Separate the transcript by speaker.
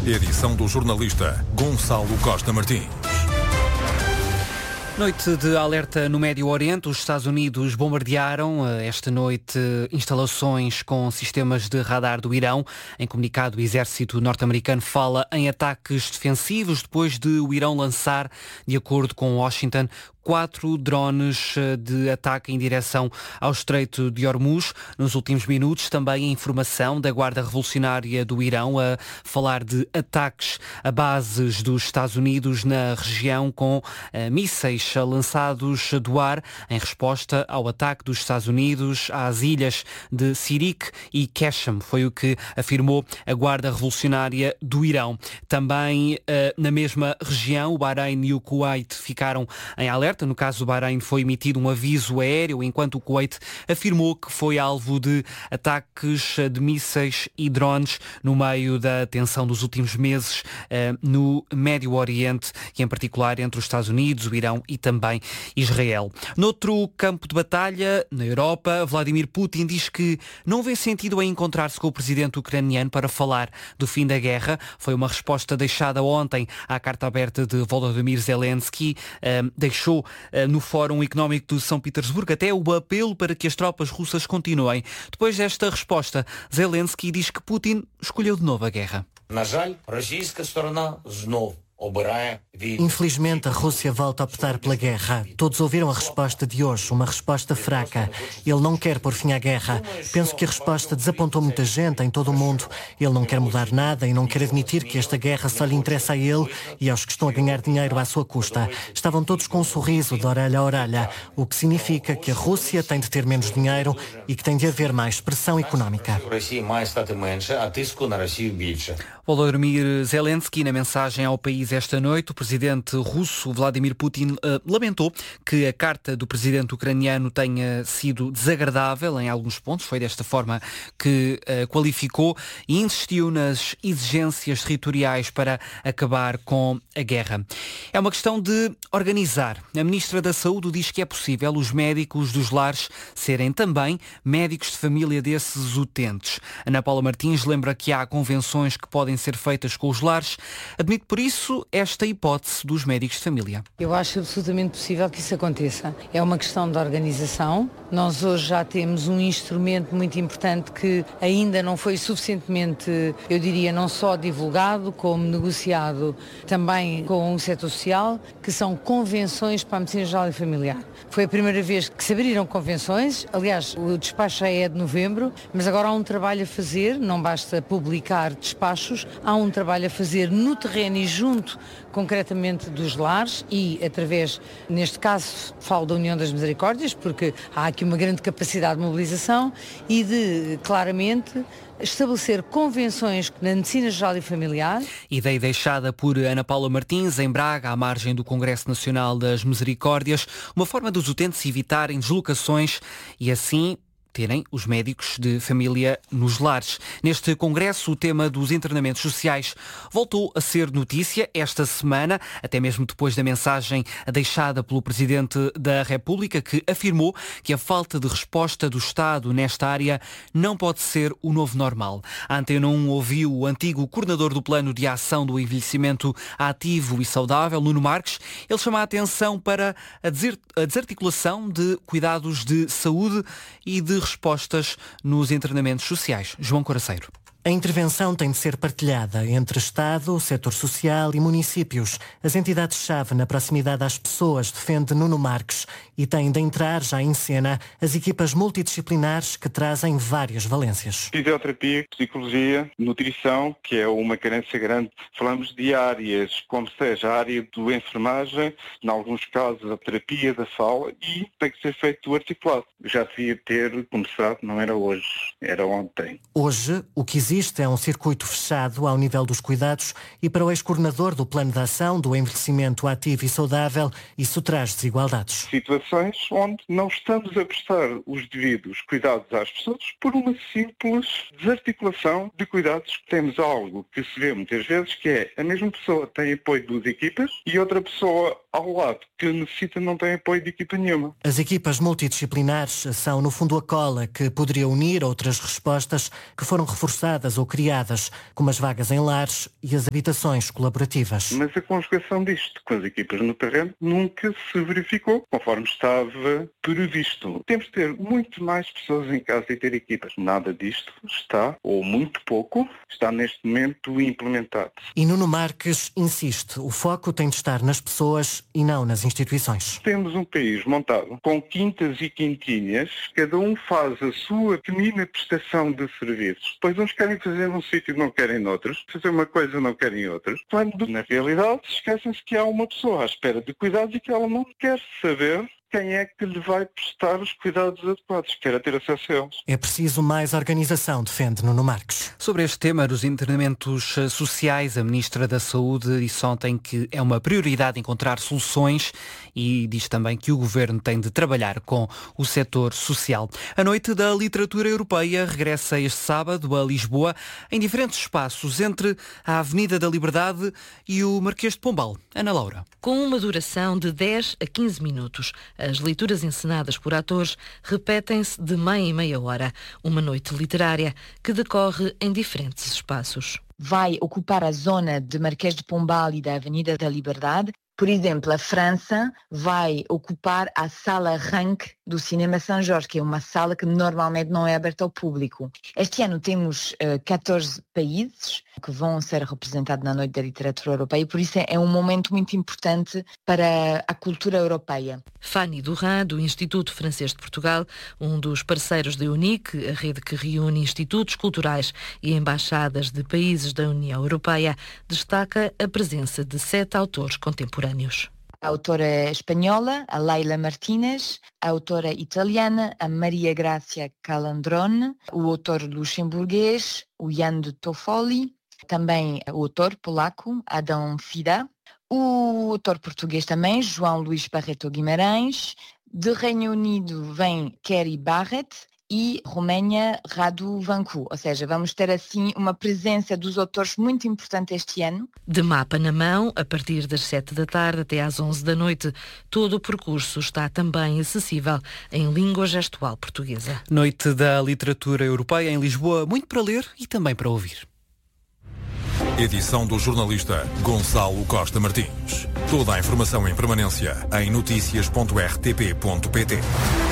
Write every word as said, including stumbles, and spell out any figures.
Speaker 1: Edição do jornalista Gonçalo Costa Martins.
Speaker 2: Noite de alerta no Médio Oriente. Os Estados Unidos bombardearam esta noite instalações com sistemas de radar do Irão. Em comunicado, o exército norte-americano fala em ataques defensivos depois de o Irão lançar, de acordo com Washington, quatro drones de ataque em direção ao Estreito de Hormuz. Nos últimos minutos, também a informação da Guarda Revolucionária do Irão a falar de ataques a bases dos Estados Unidos na região com uh, mísseis lançados do ar em resposta ao ataque dos Estados Unidos às ilhas de Sirik e Qeshm. Foi o que afirmou a Guarda Revolucionária do Irão. Também uh, na mesma região, o Bahrein e o Kuwait ficaram em alerta. No caso do Bahrein foi emitido um aviso aéreo, enquanto o Kuwait afirmou que foi alvo de ataques de mísseis e drones no meio da tensão dos últimos meses eh, no Médio Oriente e em particular entre os Estados Unidos, o Irão e também Israel. Noutro campo de batalha, na Europa, Vladimir Putin diz que não vê sentido em encontrar-se com o presidente ucraniano para falar do fim da guerra. Foi uma resposta deixada ontem à carta aberta de Volodymyr Zelensky. Eh, deixou no Fórum Económico de São Petersburgo até o apelo para que as tropas russas continuem. Depois desta resposta, Zelensky diz que Putin escolheu de novo a guerra.
Speaker 3: Infelizmente, a Rússia volta a optar pela guerra. Todos ouviram a resposta de hoje, uma resposta fraca. Ele não quer pôr fim à guerra. Penso que a resposta desapontou muita gente em todo o mundo. Ele não quer mudar nada e não quer admitir que esta guerra só lhe interessa a ele e aos que estão a ganhar dinheiro à sua custa. Estavam todos com um sorriso de orelha a orelha, o que significa que a Rússia tem de ter menos dinheiro e que tem de haver mais pressão económica.
Speaker 2: Volodymyr Zelensky, na mensagem ao país esta noite, o presidente russo Vladimir Putin uh, lamentou que a carta do presidente ucraniano tenha sido desagradável em alguns pontos, foi desta forma que uh, qualificou, e insistiu nas exigências territoriais para acabar com a guerra. É uma questão de organizar. A Ministra da Saúde diz que é possível os médicos dos lares serem também médicos de família desses utentes. Ana Paula Martins lembra que há convenções que podem ser feitas com os lares. Admite, por isso, esta hipótese dos médicos de família.
Speaker 4: Eu acho absolutamente possível que isso aconteça. É uma questão de organização. Nós hoje já temos um instrumento muito importante que ainda não foi suficientemente, eu diria, não só divulgado, como negociado também com o setor social, que são convenções para a medicina geral e familiar. Foi a primeira vez que se abriram convenções. Aliás, o despacho já é de novembro, mas agora há um trabalho a fazer, não basta publicar despachos, há um trabalho a fazer no terreno e junto concretamente dos lares e através, neste caso, falo da União das Misericórdias, porque há aqui uma grande capacidade de mobilização e de, claramente, estabelecer convenções na medicina geral e familiar.
Speaker 2: Ideia deixada por Ana Paula Martins em Braga, à margem do Congresso Nacional das Misericórdias, uma forma dos utentes evitarem deslocações e assim terem os médicos de família nos lares. Neste congresso, o tema dos internamentos sociais voltou a ser notícia esta semana, até mesmo depois da mensagem deixada pelo Presidente da República, que afirmou que a falta de resposta do Estado nesta área não pode ser o novo normal. A Antena um ouviu o antigo coordenador do Plano de Ação do Envelhecimento Ativo e Saudável, Nuno Marques. Ele chama a atenção para a desarticulação de cuidados de saúde e de respostas nos internamentos sociais. João Coraceiro.
Speaker 3: A intervenção tem de ser partilhada entre Estado, setor social e municípios. As entidades-chave na proximidade às pessoas, defende Nuno Marques, e têm de entrar já em cena as equipas multidisciplinares que trazem várias valências.
Speaker 5: Fisioterapia, psicologia, nutrição, que é uma carência grande. Falamos de áreas, como seja a área do enfermagem, em alguns casos a terapia da sala, e tem que ser feito articulado. Já devia ter começado, não era hoje, era ontem.
Speaker 3: Hoje, o que existe Existe é um circuito fechado ao nível dos cuidados e para o ex-coordenador do Plano de Ação do Envelhecimento Ativo e Saudável, isso traz desigualdades.
Speaker 5: Situações onde não estamos a prestar os devidos cuidados às pessoas por uma simples desarticulação de cuidados. Temos algo que se vê muitas vezes, que é a mesma pessoa tem apoio de duas equipas e outra pessoa ao lado que necessita não tem apoio de equipa nenhuma.
Speaker 3: As equipas multidisciplinares são, no fundo, a cola que poderia unir outras respostas que foram reforçadas ou criadas, como as vagas em lares e as habitações colaborativas.
Speaker 5: Mas a conjugação disto com as equipas no terreno nunca se verificou conforme estava previsto. Temos de ter muito mais pessoas em casa e ter equipas. Nada disto está, ou muito pouco, está neste momento implementado.
Speaker 3: E Nuno Marques insiste, o foco tem de estar nas pessoas e não nas instituições.
Speaker 5: Temos um país montado com quintas e quintinhas, cada um faz a sua pequenina prestação de serviços. Depois uns querem fazer num sítio e não querem noutros, fazer uma coisa e não querem outros, quando na realidade esquecem-se que há uma pessoa à espera de cuidados e que ela não quer saber quem é que lhe vai prestar os cuidados adequados, quer ter acesso a eles.
Speaker 3: É preciso mais organização, defende Nuno Marques.
Speaker 2: Sobre este tema dos internamentos sociais, a Ministra da Saúde disse ontem que é uma prioridade encontrar soluções e diz também que o Governo tem de trabalhar com o setor social. A Noite da Literatura Europeia regressa este sábado a Lisboa, em diferentes espaços, entre a Avenida da Liberdade e o Marquês de Pombal. Ana Laura.
Speaker 6: Com uma duração de dez a quinze minutos, as leituras encenadas por atores repetem-se de meia em meia hora. Uma noite literária que decorre em diferentes espaços.
Speaker 7: Vai ocupar a zona de Marquês de Pombal e da Avenida da Liberdade. Por exemplo, a França vai ocupar a Sala Rank do Cinema São Jorge, que é uma sala que normalmente não é aberta ao público. Este ano temos uh, catorze países que vão ser representados na Noite da Literatura Europeia, por isso é, é um momento muito importante para a cultura europeia.
Speaker 6: Fanny Durand, do Instituto Francês de Portugal, um dos parceiros da UNIC, a rede que reúne institutos culturais e embaixadas de países da União Europeia, destaca a presença de sete autores contemporâneos.
Speaker 7: A autora espanhola, a Leila Martínez, a autora italiana, a Maria Grazia Calandrone, o autor luxemburguês, o Jan de Toffoli, também o autor polaco, Adam Fida, o autor português também, João Luís Barreto Guimarães, de Reino Unido vem Kerry Barrett, e Roménia, Radu Vancu. Ou seja, vamos ter assim uma presença dos autores muito importante este ano.
Speaker 6: De mapa na mão, a partir das sete da tarde até às onze da noite, todo o percurso está também acessível em língua gestual portuguesa.
Speaker 2: Noite da Literatura Europeia em Lisboa, muito para ler e também para ouvir.
Speaker 1: Edição do jornalista Gonçalo Costa Martins. Toda a informação em permanência em noticias ponto r t p ponto p t.